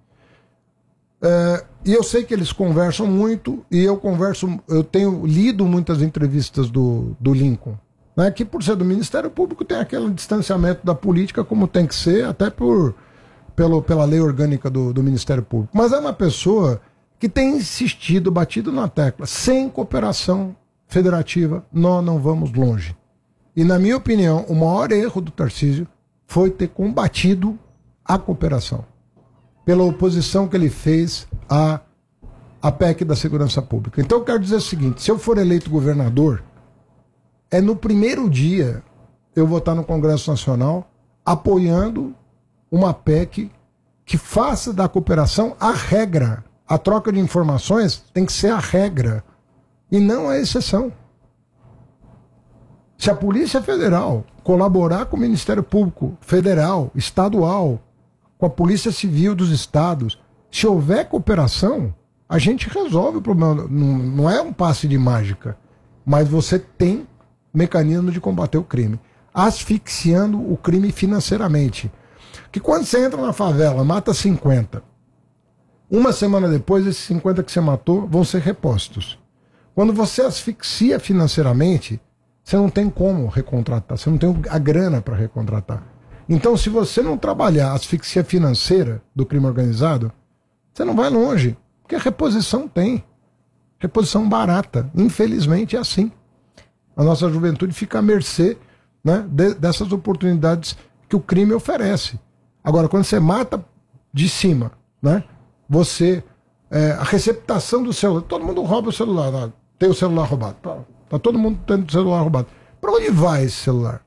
É, e eu sei que eles conversam muito, e eu converso, eu tenho lido muitas entrevistas do, do Lincoln, né, que por ser do Ministério Público tem aquele distanciamento da política como tem que ser, até por, pelo, pela lei orgânica do, do Ministério Público. Mas é uma pessoa que tem insistido, batido na tecla, sem cooperação federativa nós não vamos longe. E na minha opinião, o maior erro do Tarcísio foi ter combatido a cooperação, pela oposição que ele fez à, à P E C da Segurança Pública. Então eu quero dizer o seguinte, se eu for eleito governador, é no primeiro dia eu vou estar no Congresso Nacional apoiando uma P E C que faça da cooperação a regra. A troca de informações tem que ser a regra e não a exceção. Se a Polícia Federal colaborar com o Ministério Público Federal, estadual, com a Polícia Civil dos estados, se houver cooperação, a gente resolve o problema. Não, não é um passe de mágica, mas você tem mecanismo de combater o crime, asfixiando o crime financeiramente. Que quando você entra na favela, mata cinquenta, uma semana depois, esses cinquenta que você matou vão ser repostos. Quando você asfixia financeiramente, você não tem como recontratar, você não tem a grana para recontratar. Então, se você não trabalhar a asfixia financeira do crime organizado, você não vai longe, porque a reposição tem. Reposição barata. Infelizmente é assim. A nossa juventude fica à mercê, né, de, dessas oportunidades que o crime oferece. Agora, quando você mata de cima, né, você, é, a receptação do celular, todo mundo rouba o celular, né, tem o celular roubado. Tá, tá todo mundo tendo o celular roubado. Para onde vai esse celular?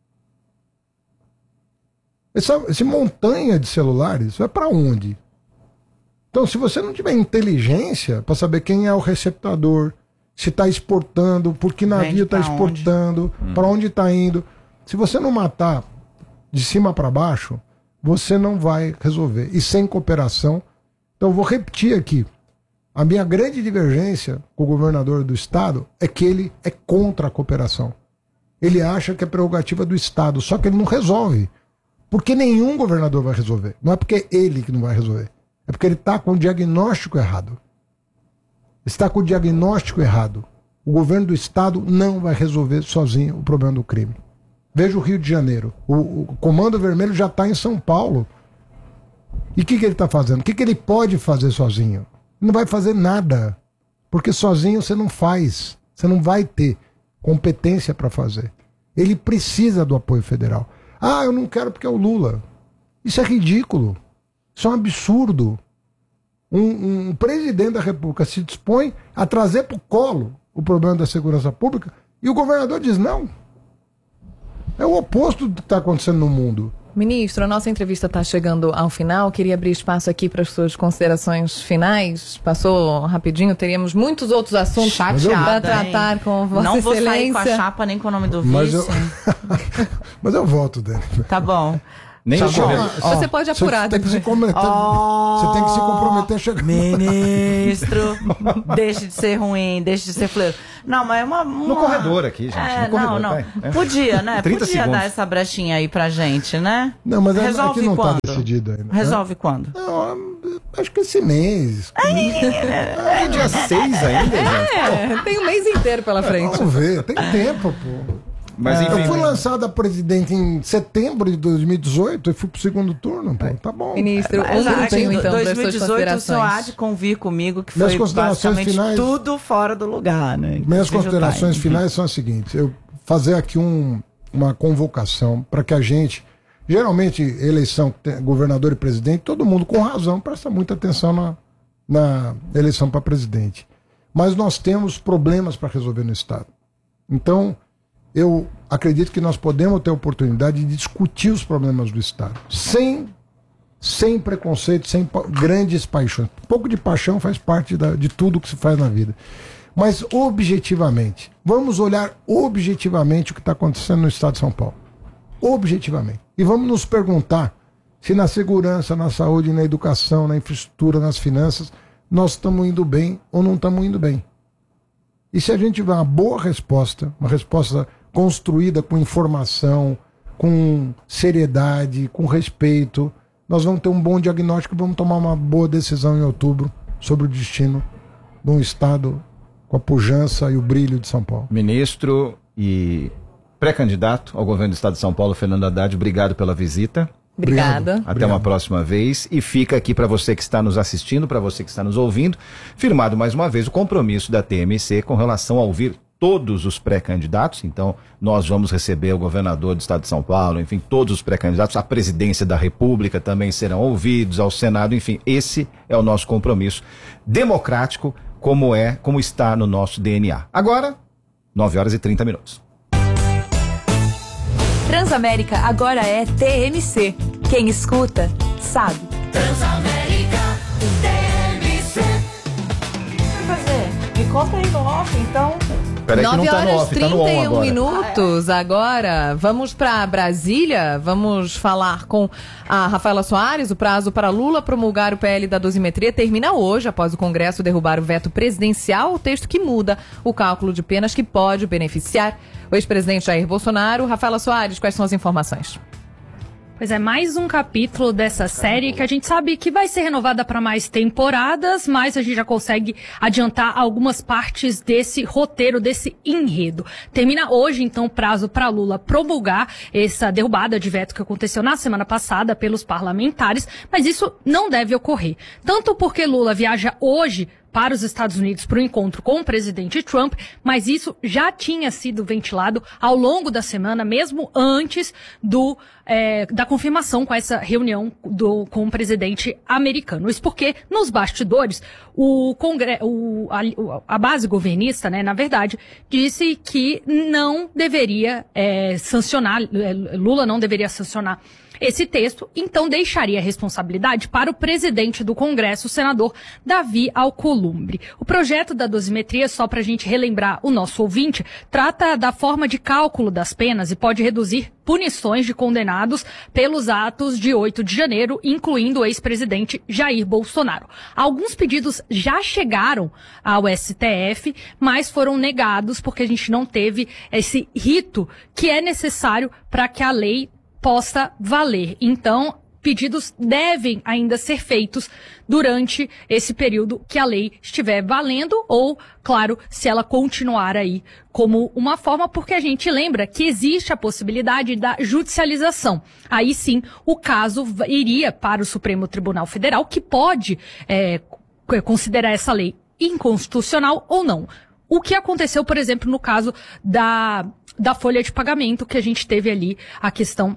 Essa, esse montanha de celulares vai para onde? Então, se você não tiver inteligência para saber quem é o receptador, se está exportando, por que navio está exportando, para onde está indo, se você não matar de cima para baixo, você não vai resolver. E sem cooperação, então eu vou repetir aqui, a minha grande divergência com o governador do estado é que ele é contra a cooperação. Ele acha que é prerrogativa do estado, só que ele não resolve. Porque nenhum governador vai resolver. Não é porque ele que não vai resolver. É porque ele está com o diagnóstico errado. Está com o diagnóstico errado. O governo do estado não vai resolver sozinho o problema do crime. Veja o Rio de Janeiro. O, o Comando Vermelho já está em São Paulo. E o que, que ele está fazendo? O que, que ele pode fazer sozinho? Ele não vai fazer nada. Porque sozinho você não faz. Você não vai ter competência para fazer. Ele precisa do apoio federal. Ah, eu não quero porque é o Lula. Isso é ridículo. Isso é um absurdo. Um, um presidente da República se dispõe a trazer para o colo o problema da segurança pública e o governador diz não. É o oposto do que está acontecendo no mundo. Ministro, a nossa entrevista está chegando ao final. Queria abrir espaço aqui para as suas considerações finais. Passou rapidinho, teríamos muitos outros assuntos para tratar hein? com Vossa Não Excelência. Não vou sair com a chapa nem com o nome do vice. Mas eu, Mas eu volto dele. Tá bom. Nem Sabe, ó, você pode apurar você tem depois. Que se comprometer, oh, você tem que se comprometer a chegar. Ministro, deixe de ser ruim, deixe de ser fleiro. Não, mas é uma, uma... No corredor aqui, gente. É, no corredor, não, não. É. Podia, né? Podia segundos. dar essa brechinha aí pra gente, né? Não, mas Resolve aqui não quando? está decidido ainda. Resolve né? quando? Não, acho que esse mês. É dia seis ainda, gente. É, tem um mês inteiro pela frente. Vamos ver, tem tempo, pô. Mas, enfim, eu fui lançado a presidente em setembro de dois mil e dezoito e fui pro segundo turno, pô. Tá bom. Ministro, Mas, um minutinho então das dois mil e suas dezoito o senhor há considerações. de convir comigo que Minhas foi considerações basicamente finais- tudo fora do lugar, né? Minhas Inclusive o considerações time. finais são as seguintes. Eu fazer aqui um, uma convocação para que a gente, geralmente eleição que tem governador e presidente, todo mundo com razão presta muita atenção na, na eleição para presidente. Mas nós temos problemas para resolver no estado. Então, eu acredito que nós podemos ter a oportunidade de discutir os problemas do estado, sem, sem preconceito, sem pa- grandes paixões. Um pouco de paixão faz parte da, de tudo que se faz na vida. Mas objetivamente, vamos olhar objetivamente o que está acontecendo no estado de São Paulo. Objetivamente. E vamos nos perguntar se na segurança, na saúde, na educação, na infraestrutura, nas finanças, nós estamos indo bem ou não estamos indo bem. E se a gente tiver uma boa resposta, uma resposta construída com informação, com seriedade, com respeito, nós vamos ter um bom diagnóstico e vamos tomar uma boa decisão em outubro sobre o destino de um estado com a pujança e o brilho de São Paulo. Ministro e pré-candidato ao governo do estado de São Paulo, Fernando Haddad, obrigado pela visita. Obrigada. Até Obrigado. uma próxima vez. E fica aqui para você que está nos assistindo, para você que está nos ouvindo, firmado mais uma vez o compromisso da T M C com relação a ouvir todos os pré-candidatos. Então, nós vamos receber o governador do estado de São Paulo, enfim, todos os pré-candidatos, a presidência da República também serão ouvidos, ao Senado, enfim, esse é o nosso compromisso democrático, como é, como está no nosso D N A. Agora, nove horas e trinta minutos. Transamérica agora é T M C. Quem escuta, sabe. Transamérica, T M C. O que fazer? Me conta aí no off, então. Peraí que não tá no off, tá no on trinta e um agora. minutos agora. Vamos para Brasília. Vamos falar com a Rafaela Soares. O prazo para Lula promulgar o P L da dosimetria termina hoje, após o Congresso derrubar o veto presidencial, o texto que muda o cálculo de penas que pode beneficiar o ex-presidente Jair Bolsonaro. Rafaela Soares, quais são as informações? Pois é, mais um capítulo dessa série que a gente sabe que vai ser renovada para mais temporadas, mas a gente já consegue adiantar algumas partes desse roteiro, desse enredo. Termina hoje, então, o prazo para Lula promulgar essa derrubada de veto que aconteceu na semana passada pelos parlamentares, mas isso não deve ocorrer. Tanto porque Lula viaja hoje para os Estados Unidos para o encontro com o presidente Trump, mas isso já tinha sido ventilado ao longo da semana, mesmo antes do, é, da confirmação com essa reunião do, com o presidente americano. Isso porque, nos bastidores, o Congre- o, a, a base governista, né, na verdade, disse que não deveria é, sancionar, Lula não deveria sancionar esse texto, então deixaria a responsabilidade para o presidente do Congresso, o senador Davi Alcolumbre. O projeto da dosimetria, só para a gente relembrar o nosso ouvinte, trata da forma de cálculo das penas e pode reduzir punições de condenados pelos atos de oito de janeiro, incluindo o ex-presidente Jair Bolsonaro. Alguns pedidos já chegaram ao S T F, mas foram negados porque a gente não teve esse rito que é necessário para que a lei possa valer. Então, pedidos devem ainda ser feitos durante esse período que a lei estiver valendo ou, claro, se ela continuar aí como uma forma, porque a gente lembra que existe a possibilidade da judicialização. Aí sim, o caso iria para o Supremo Tribunal Federal, que pode é, considerar essa lei inconstitucional ou não. O que aconteceu, por exemplo, no caso da, da folha de pagamento, que a gente teve ali a questão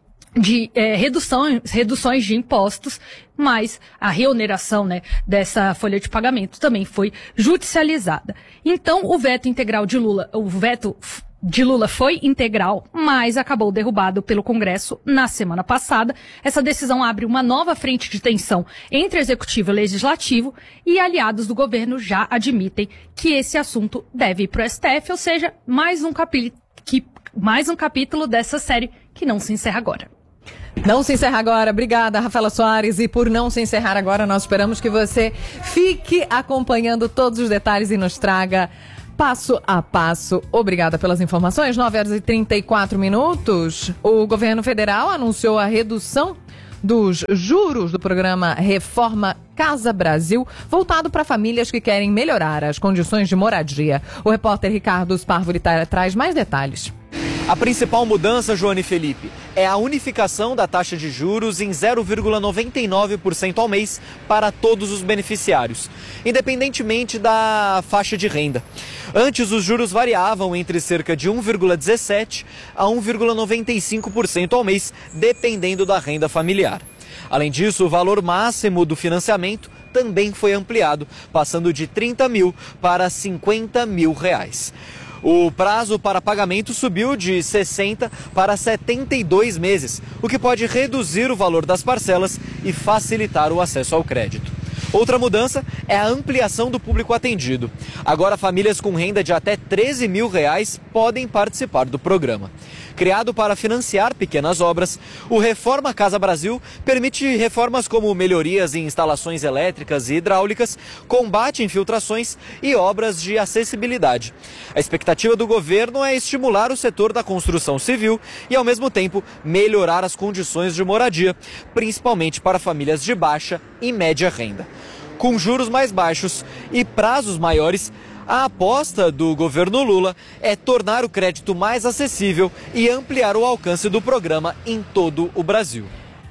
de é, redução, reduções de impostos, mas a reoneração, né, dessa folha de pagamento também foi judicializada. Então, o veto integral de Lula, o veto de Lula foi integral, mas acabou derrubado pelo Congresso na semana passada. Essa decisão abre uma nova frente de tensão entre Executivo e Legislativo, e aliados do governo já admitem que esse assunto deve ir para o S T F, ou seja, mais um capítulo, que, mais um capítulo dessa série que não se encerra agora. Não se encerra agora. Obrigada, Rafaela Soares. E por não se encerrar agora, nós esperamos que você fique acompanhando todos os detalhes e nos traga passo a passo. Obrigada pelas informações. nove horas e trinta e quatro minutos. O governo federal anunciou a redução dos juros do programa Reforma Casa Brasil, voltado para famílias que querem melhorar as condições de moradia. O repórter Ricardo Sparvoli traz mais detalhes. A principal mudança, Joane Felipe, é a unificação da taxa de juros em zero vírgula noventa e nove por cento ao mês para todos os beneficiários, independentemente da faixa de renda. Antes, os juros variavam entre cerca de um vírgula dezessete por cento a um vírgula noventa e cinco por cento ao mês, dependendo da renda familiar. Além disso, o valor máximo do financiamento também foi ampliado, passando de trinta mil para cinquenta mil reais. O prazo para pagamento subiu de sessenta para setenta e dois meses, o que pode reduzir o valor das parcelas e facilitar o acesso ao crédito. Outra mudança é a ampliação do público atendido. Agora, famílias com renda de até treze mil reais podem participar do programa. Criado para financiar pequenas obras, o Reforma Casa Brasil permite reformas como melhorias em instalações elétricas e hidráulicas, combate a infiltrações e obras de acessibilidade. A expectativa do governo é estimular o setor da construção civil e, ao mesmo tempo, melhorar as condições de moradia, principalmente para famílias de baixa e média renda. Com juros mais baixos e prazos maiores, a aposta do governo Lula é tornar o crédito mais acessível e ampliar o alcance do programa em todo o Brasil.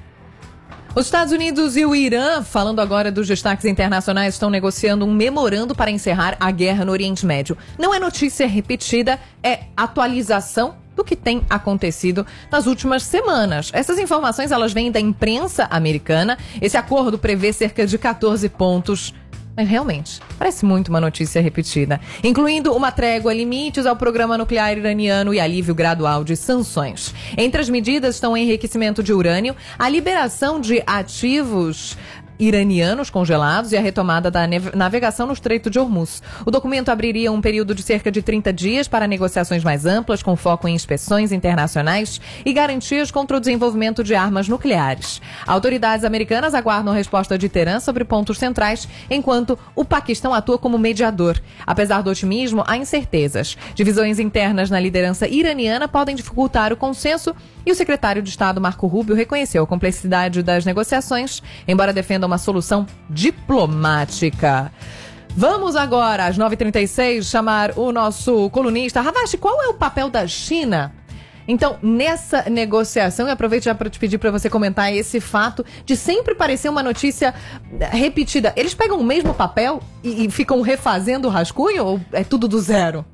Os Estados Unidos e o Irã, falando agora dos destaques internacionais, estão negociando um memorando para encerrar a guerra no Oriente Médio. Não é notícia repetida, é atualização do que tem acontecido nas últimas semanas. Essas informações, elas vêm da imprensa americana. Esse acordo prevê cerca de quatorze pontos Mas realmente, parece muito uma notícia repetida. Incluindo uma trégua, limites ao programa nuclear iraniano e alívio gradual de sanções. Entre as medidas estão o enriquecimento de urânio, a liberação de ativos iranianos congelados e a retomada da navegação no Estreito de Hormuz. O documento abriria um período de cerca de trinta dias para negociações mais amplas, com foco em inspeções internacionais e garantias contra o desenvolvimento de armas nucleares. Autoridades americanas aguardam a resposta de Teherã sobre pontos centrais, enquanto o Paquistão atua como mediador. Apesar do otimismo, há incertezas. Divisões internas na liderança iraniana podem dificultar o consenso e o secretário de Estado, Marco Rubio, reconheceu a complexidade das negociações, embora defenda uma solução diplomática. Vamos agora, às nove e trinta e seis, chamar o nosso colunista. Ravache, qual é o papel da China? Então, nessa negociação, e aproveito já para te pedir para você comentar esse fato de sempre parecer uma notícia repetida. Eles pegam o mesmo papel e, e ficam refazendo o rascunho ou é tudo do zero?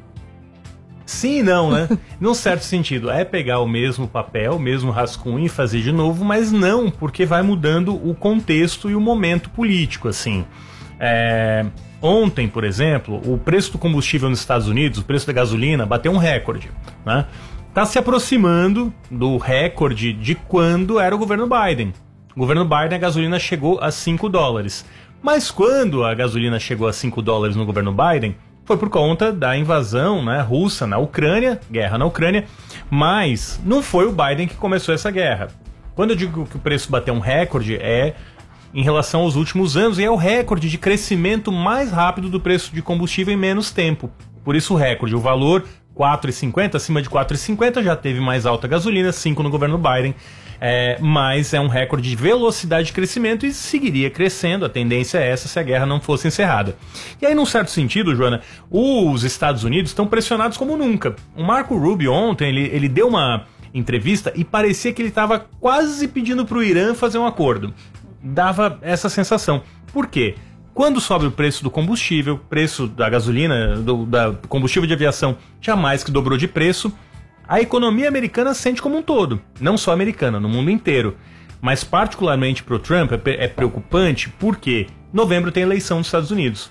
Sim e não, né? Num certo sentido, é pegar o mesmo papel, o mesmo rascunho e fazer de novo, mas não, porque vai mudando o contexto e o momento político, assim. É... Ontem, por exemplo, o preço do combustível nos Estados Unidos, o preço da gasolina, bateu um recorde, né? Está se aproximando do recorde de quando era o governo Biden. O governo Biden, a gasolina chegou a cinco dólares. Mas quando a gasolina chegou a cinco dólares no governo Biden, foi por conta da invasão, né, russa na Ucrânia, guerra na Ucrânia, mas não foi o Biden que começou essa guerra. Quando eu digo que o preço bateu um recorde, é em relação aos últimos anos, e é o recorde de crescimento mais rápido do preço de combustível em menos tempo. Por isso o recorde, o valor quatro reais e cinquenta centavos, acima de quatro reais e cinquenta centavos, já teve mais alta a gasolina, cinco no governo Biden, é, mas é um recorde de velocidade de crescimento e seguiria crescendo, a tendência é essa se a guerra não fosse encerrada. E aí, num certo sentido, Joana, os Estados Unidos estão pressionados como nunca. O Marco Rubio ontem, ele, ele deu uma entrevista e parecia que ele estava quase pedindo para o Irã fazer um acordo. Dava essa sensação. Por quê? Quando sobe o preço do combustível, preço da gasolina, do da combustível de aviação, jamais que dobrou de preço, a economia americana sente como um todo. Não só americana, no mundo inteiro. Mas particularmente para o Trump é, é preocupante porque novembro tem eleição nos Estados Unidos.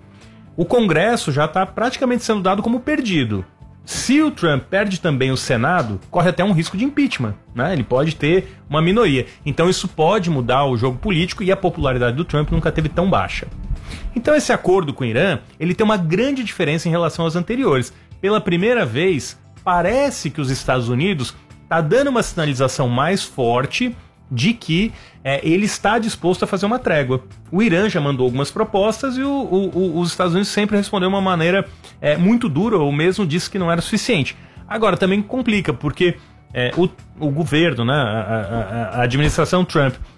O Congresso já está praticamente sendo dado como perdido. Se o Trump perde também o Senado, corre até um risco de impeachment, né? Ele pode ter uma minoria. Então isso pode mudar o jogo político e a popularidade do Trump nunca teve tão baixa. Então esse acordo com o Irã, ele tem uma grande diferença em relação aos anteriores. Pela primeira vez, parece que os Estados Unidos está dando uma sinalização mais forte de que é, ele está disposto a fazer uma trégua. O Irã já mandou algumas propostas e o, o, os Estados Unidos sempre respondeu de uma maneira é, muito dura, ou mesmo disse que não era suficiente. Agora, também complica, porque é, o, o governo, né, a, a, a administração Trump